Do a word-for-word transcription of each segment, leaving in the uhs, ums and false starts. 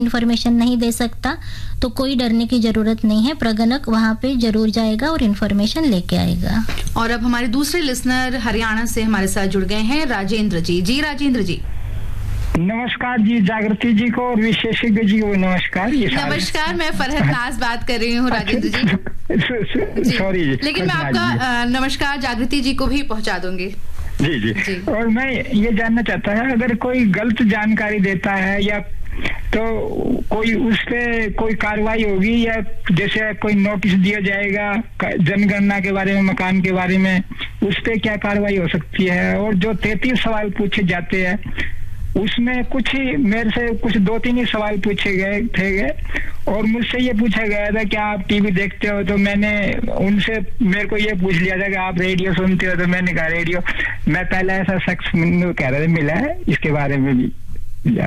Information नहीं दे सकता तो कोई डरने की जरूरत नहीं है, प्रगणक वहाँ पे जरूर जाएगा और इन्फॉर्मेशन लेके आएगा। और अब हमारे दूसरे लिसनर हरियाणा से हमारे साथ जुड़ गए हैं, राजेंद्र जी। जी राजेंद्र जी। नमस्कार जी, जागृति जी को और विशेषज्ञ जी को नमस्कार। नमस्कार, मैं फरहत नाज बात कर रही हूँ राजेंद्र जी। सॉरी जी, लेकिन मैं आपका नमस्कार जागृति जी को भी पहुँचा दूंगी। जी, जी जी और मैं ये जानना चाहता है, अगर कोई गलत जानकारी देता है या तो कोई उस पे कोई कार्रवाई होगी या जैसे कोई नोटिस दिया जाएगा जनगणना के बारे में, मकान के बारे में, उस पे क्या कार्रवाई हो सकती है? और जो तैतीस सवाल पूछे जाते हैं उसमें कुछ ही मेरे से कुछ दो तीन ही सवाल पूछे गए थे गए और मुझसे ये पूछा गया था कि आप टीवी देखते हो, तो मैंने उनसे मेरे को ये पूछ लिया था कि आप रेडियो सुनते हो, तो मैंने कहा रेडियो, मैं पहले ऐसा शख्स कह रहे मिला है, इसके बारे में भी मिला।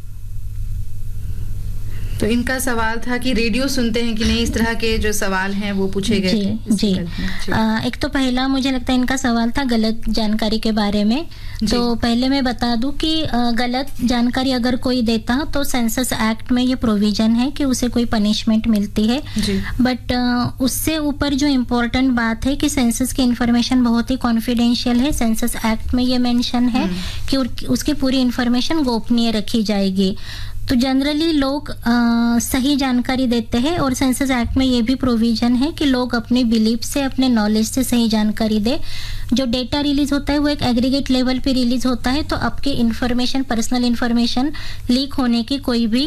तो इनका सवाल था कि रेडियो सुनते हैं कि नहीं, इस तरह के जो सवाल हैं वो पूछे गए जी, थे। जी आ, एक तो पहला मुझे लगता है इनका सवाल था गलत जानकारी के बारे में। तो पहले मैं बता दूं कि गलत जानकारी अगर कोई देता तो सेंसस एक्ट में ये प्रोविजन है कि उसे कोई पनिशमेंट मिलती है, बट उससे ऊपर जो इम्पोर्टेंट बात है कि सेंसस की इंफॉर्मेशन बहुत ही कॉन्फिडेंशियल है। सेंसस एक्ट में ये मेंशन है कि उसकी पूरी इंफॉर्मेशन गोपनीय रखी जाएगी। तो जनरली लोग आ, सही जानकारी देते हैं और सेंसस एक्ट में ये भी प्रोविजन है कि लोग अपने बिलीफ से, अपने नॉलेज से सही जानकारी दे। जो डेटा रिलीज होता है वो एक एग्रीगेट लेवल पे रिलीज होता है, तो आपके इंफॉर्मेशन, पर्सनल इंफॉर्मेशन लीक होने की कोई भी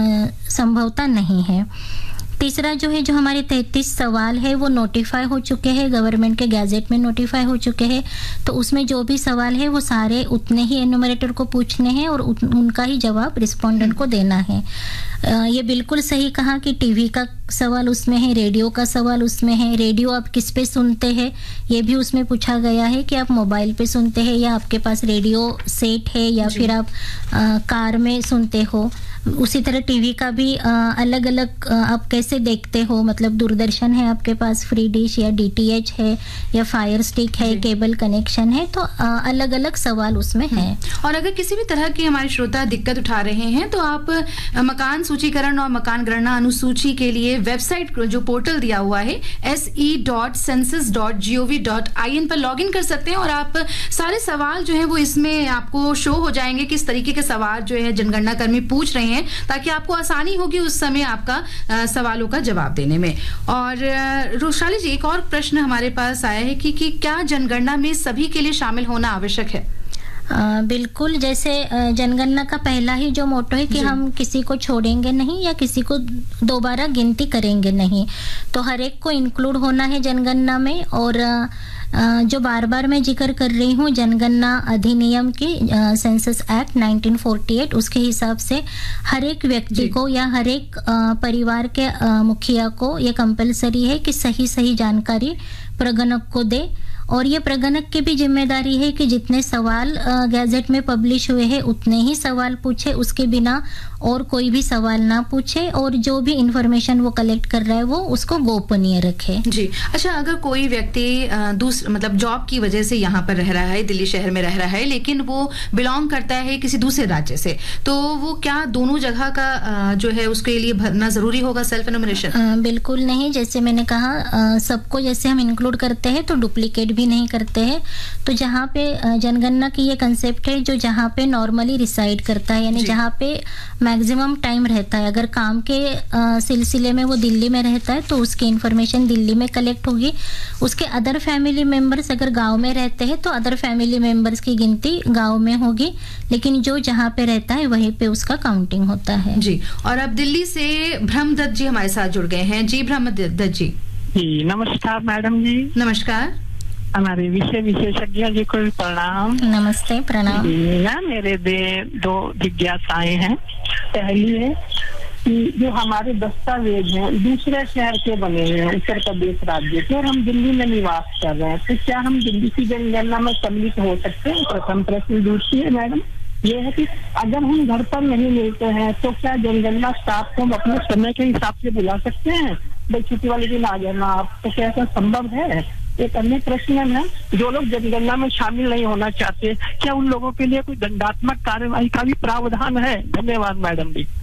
संभावना नहीं है। तीसरा जो है, जो हमारे तैतीस सवाल है वो नोटिफाई हो चुके हैं, गवर्नमेंट के गैजेट में नोटिफाई हो चुके हैं। तो उसमें जो भी सवाल है वो सारे उतने ही एनुमरेटर को पूछने हैं और उनका ही जवाब रिस्पोंडेंट को देना है। ये बिल्कुल सही कहा कि टीवी का सवाल उसमें है, रेडियो का सवाल उसमें है। रेडियो आप किस पे सुनते हैं ये भी उसमें पूछा गया है कि आप मोबाइल पे सुनते हैं या आपके पास रेडियो सेट है या फिर आप आ, कार में सुनते हो। उसी तरह टीवी का भी आ, अलग अलग आ, आप कैसे देखते हो, मतलब दूरदर्शन है आपके पास, फ्री डिश या डीटीएच है या फायर स्टिक है, केबल कनेक्शन है, तो आ, अलग अलग सवाल उसमें है। और अगर किसी भी तरह की हमारे श्रोता दिक्कत उठा रहे हैं तो आप मकान सूचीकरण और मकान गणना अनुसूची के लिए वेबसाइट जो पोर्टल दिया हुआ है S E dot census dot G O V dot I N पर लॉग इन कर सकते हैं और आप सारे सवाल जो है वो इसमें आपको शो हो जाएंगे, किस तरीके के सवाल जो है जनगणना कर्मी पूछ रहे हैं, ताकि आपको आसानी होगी उस समय आपका आ, सवालों का जवाब देने में। और रोशाली जी, एक और प्रश्न हमारे पास आया है कि, कि क्या जनगणना में सभी के लिए शामिल होना आवश्यक है? आ, बिल्कुल, जैसे जनगणना का पहला ही जो मोटो है कि हम किसी को छोड़ेंगे नहीं या किसी को दोबारा गिनती करेंगे नहीं, तो हर एक को इंक्लूड होना है जनगणना में। और आ, जो बार बार मैं जिक्र कर रही हूँ जनगणना अधिनियम के census act nineteen forty eight, उसके हिसाब से हर एक व्यक्ति को या हर एक आ, परिवार के आ, मुखिया को ये कंपलसरी है कि सही सही जानकारी प्रगणक को दे। और ये प्रगणक की भी जिम्मेदारी है कि जितने सवाल गैजेट में पब्लिश हुए हैं उतने ही सवाल पूछे, उसके बिना और कोई भी सवाल ना पूछे, और जो भी इंफॉर्मेशन वो कलेक्ट कर रहा है वो उसको गोपनीय रखे। जी, अच्छा, अगर कोई व्यक्ति दूसरे मतलब जॉब की वजह से यहाँ पर रह रहा है, दिल्ली शहर में रह रहा है, लेकिन वो बिलोंग करता है किसी दूसरे राज्य से, तो वो क्या दोनों जगह का जो है उसके लिए भरना जरूरी होगा सेल्फ एनुमरेशन? बिल्कुल नहीं, जैसे मैंने कहा सबको जैसे हम इंक्लूड करते हैं तो डुप्लीकेट भी नहीं करते हैं। तो जहाँ पे जनगणना की ये कंसेप्ट है जो जहाँ पे नॉर्मली रिसाइड करता है, यानी जहाँ पे मैक्सिमम टाइम रहता है, अगर काम के आ, सिलसिले में वो दिल्ली में रहता है तो उसकी इंफॉर्मेशन दिल्ली में कलेक्ट होगी। उसके अदर फैमिली मेंबर्स अगर गांव में रहते हैं तो अदर फैमिली मेंबर्स की गिनती गांव में होगी, लेकिन जो जहाँ पे रहता है वहीं पे उसका काउंटिंग होता है। जी, और अब दिल्ली से ब्रह्मदत्त जी हमारे साथ जुड़ गए हैं। जी ब्रह्मदत्त जी। जी नमस्कार मैडम जी। नमस्कार। हमारे विषय विशेषज्ञ जी को भी प्रणाम। नमस्ते। प्रणाम। ना मेरे दे दो जिज्ञासाएं हैं। पहली है कि जो हमारे दस्तावेज हैं दूसरे शहर के बने हुए हैं, उत्तर प्रदेश राज्य के, और हम दिल्ली में निवास कर रहे हैं, तो क्या हम दिल्ली की जनगणना में सम्मिलित हो सकते हैं? प्रथम प्रश्न। दूसरी है मैडम ये है कि अगर हम घर पर नहीं मिलते हैं तो क्या जनगणना स्टाफ को हम अपने समय के हिसाब से बुला सकते हैं? भाई छुट्टी वाले दिन आ जाना आप, तो क्या ऐसा संभव है? एक अन्य प्रश्न है, जो लोग जनगणना में शामिल नहीं होना चाहते, क्या उन लोगों के लिए कोई दंडात्मक कार्रवाई का भी प्रावधान है? धन्यवाद मैडम जी।